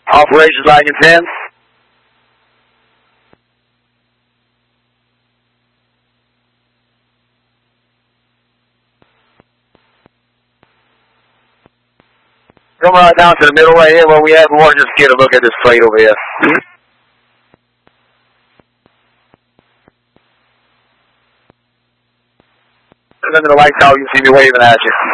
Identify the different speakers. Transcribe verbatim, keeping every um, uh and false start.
Speaker 1: Operations line in ten. Come right down to the middle right here where we have more. Just get a look at this plate over here. Mm-hmm. Under the lights out, you see me waving at you.